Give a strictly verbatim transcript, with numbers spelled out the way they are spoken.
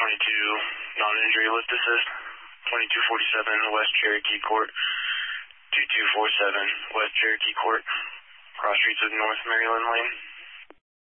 twenty-two, non-injury lift assist. twenty-two forty-seven, West Cherokee Court. two two four seven, West Cherokee Court. Cross streets of North Maryland Lane.